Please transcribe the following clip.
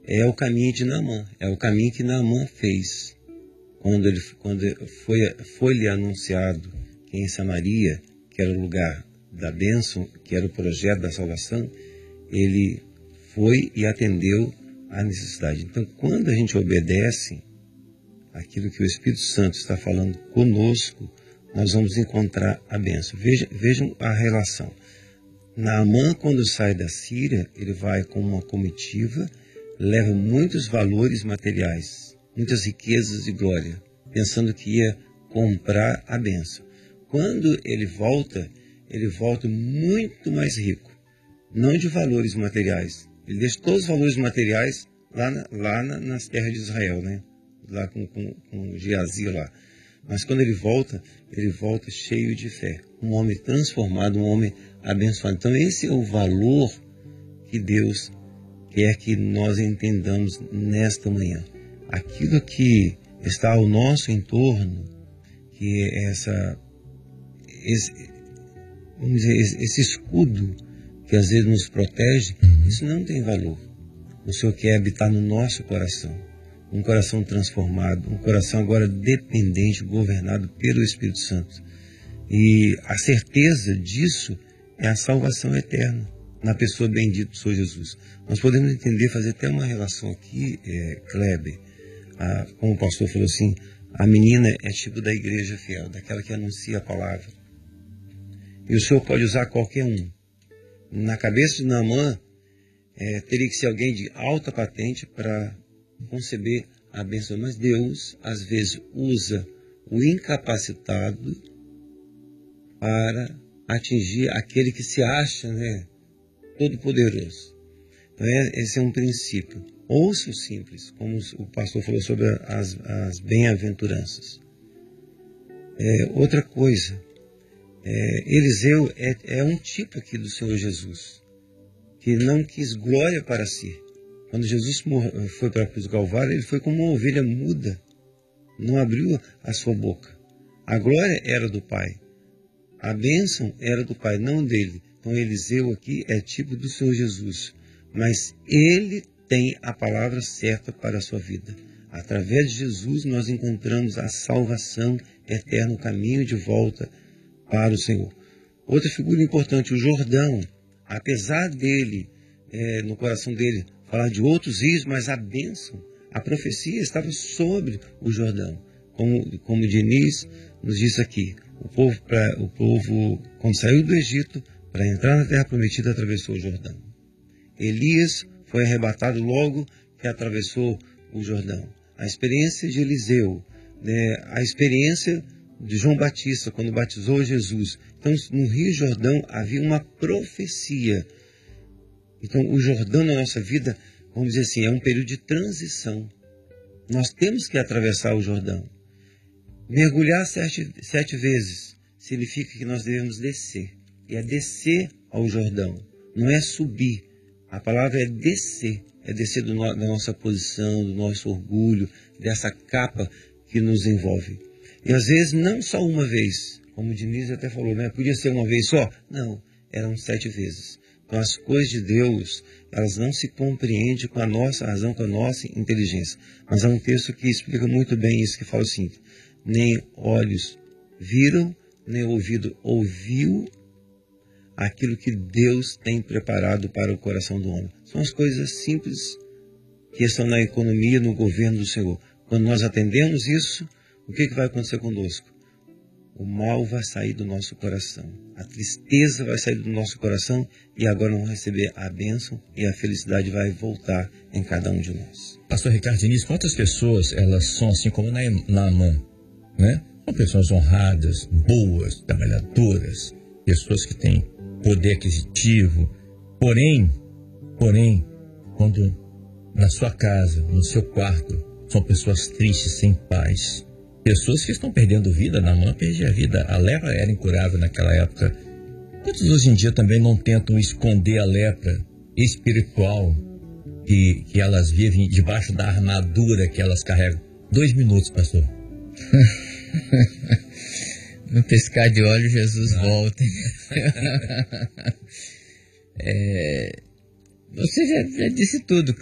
é o caminho de Naamã, é o caminho que Naamã fez. Quando foi-lhe anunciado que em Samaria, que era o lugar da bênção, que era o projeto da salvação, ele foi e atendeu à necessidade. Então, quando a gente obedece aquilo que o Espírito Santo está falando conosco, nós vamos encontrar a bênção. Vejam a relação. Naamã, quando sai da Síria, ele vai com uma comitiva, leva muitos valores materiais, muitas riquezas e glória, pensando que ia comprar a bênção. Quando ele volta muito mais rico, não de valores materiais. Ele deixa todos os valores materiais nas terras de Israel, né? Lá com Geazi lá. Mas quando ele volta cheio de fé. Um homem transformado, um homem abençoado. Então esse é o valor que Deus quer que nós entendamos nesta manhã. Aquilo que está ao nosso entorno, que é esse escudo que às vezes nos protege, isso não tem valor. O Senhor quer habitar no nosso coração. Um coração transformado, um coração agora dependente, governado pelo Espírito Santo. E a certeza disso é a salvação eterna, na pessoa bendita do Senhor Jesus. Nós podemos entender, fazer até uma relação aqui, Kleber, como o pastor falou assim, a menina é tipo da igreja fiel, daquela que anuncia a palavra. E o Senhor pode usar qualquer um. Na cabeça de Naamã, teria que ser alguém de alta patente para conceber a bênção, mas Deus às vezes usa o incapacitado para atingir aquele que se acha, todo poderoso. Então esse é um princípio. Ouça o simples, como o pastor falou sobre as bem-aventuranças. Outra coisa, Eliseu é um tipo aqui do Senhor Jesus, que não quis glória para si. Quando Jesus foi para a cruz do Calvário, ele foi como uma ovelha muda, não abriu a sua boca. A glória era do Pai, a bênção era do Pai, não dele. Então Eliseu aqui é tipo do Senhor Jesus, mas ele tem a palavra certa para a sua vida. Através de Jesus nós encontramos a salvação eterna, o caminho de volta para o Senhor. Outra figura importante, o Jordão, apesar dele, no coração dele, falar de outros rios, mas a bênção, a profecia estava sobre o Jordão. Como Diniz nos disse aqui, o povo, quando saiu do Egito, para entrar na Terra Prometida, atravessou o Jordão. Elias foi arrebatado logo que atravessou o Jordão. A experiência de Eliseu, a experiência de João Batista, quando batizou Jesus. Então, no Rio Jordão havia uma profecia. Então, o Jordão na nossa vida, vamos dizer assim, é um período de transição. Nós temos que atravessar o Jordão. Mergulhar 7 vezes significa que nós devemos descer. E é descer ao Jordão, não é subir. A palavra é descer da nossa posição, do nosso orgulho, dessa capa que nos envolve. E às vezes não só uma vez, como o Diniz até falou, podia ser uma vez só? Não, eram 7 vezes. Então as coisas de Deus, elas não se compreendem com a nossa razão, com a nossa inteligência. Mas há um texto que explica muito bem isso, que fala assim, nem olhos viram, nem ouvido ouviu aquilo que Deus tem preparado para o coração do homem. São as coisas simples que estão na economia, no governo do Senhor. Quando nós atendemos isso, o que vai acontecer conosco? O mal vai sair do nosso coração. A tristeza vai sair do nosso coração e agora vamos receber a bênção e a felicidade vai voltar em cada um de nós. Pastor Ricardo Diniz, quantas pessoas elas são assim como Naamã, São pessoas honradas, boas, trabalhadoras, pessoas que têm poder aquisitivo. Porém, quando na sua casa, no seu quarto, são pessoas tristes, sem paz. Pessoas que estão perdendo vida. Naamã perdia a vida. A lepra era incurável naquela época. Quantos hoje em dia também não tentam esconder a lepra espiritual que elas vivem debaixo da armadura que elas carregam? 2 minutos, pastor. No piscar de olhos, Jesus volta. Você já disse tudo.